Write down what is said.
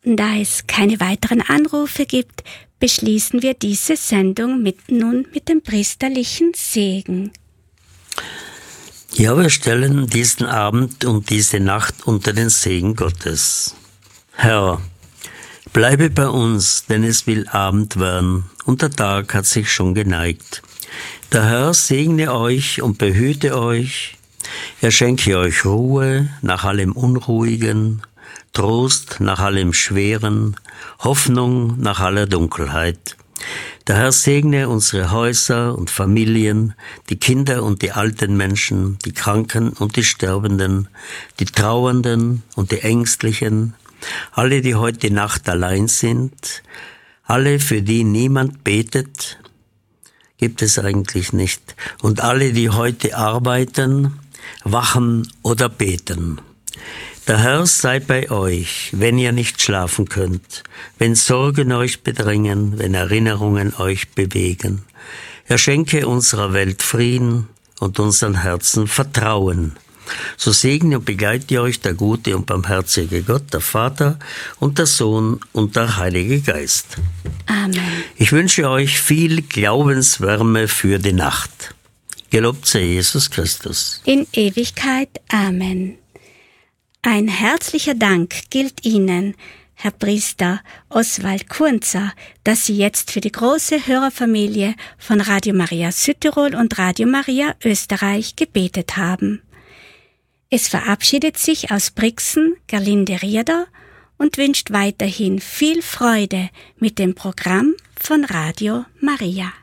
Da es keine weiteren Anrufe gibt, beschließen wir diese Sendung nun mit dem priesterlichen Segen. Ja, wir stellen diesen Abend und diese Nacht unter den Segen Gottes. Herr, bleibe bei uns, denn es will Abend werden und der Tag hat sich schon geneigt. Der Herr segne euch und behüte euch. Er schenke euch Ruhe nach allem Unruhigen, Trost nach allem Schweren, Hoffnung nach aller Dunkelheit. Der Herr segne unsere Häuser und Familien, die Kinder und die alten Menschen, die Kranken und die Sterbenden, die Trauernden und die Ängstlichen, alle, die heute Nacht allein sind, alle, für die niemand betet, gibt es eigentlich nicht, und alle, die heute arbeiten, wachen oder beten. Der Herr sei bei euch, wenn ihr nicht schlafen könnt, wenn Sorgen euch bedrängen, wenn Erinnerungen euch bewegen. Er schenke unserer Welt Frieden und unseren Herzen Vertrauen. So segne und begleite euch der gute und barmherzige Gott, der Vater und der Sohn und der Heilige Geist. Amen. Ich wünsche euch viel Glaubenswärme für die Nacht. Gelobt sei Jesus Christus. In Ewigkeit. Amen. Ein herzlicher Dank gilt Ihnen, Herr Priester Oswald Kunzer, dass Sie jetzt für die große Hörerfamilie von Radio Maria Südtirol und Radio Maria Österreich gebetet haben. Es verabschiedet sich aus Brixen Gerlinde Rieder und wünscht weiterhin viel Freude mit dem Programm von Radio Maria.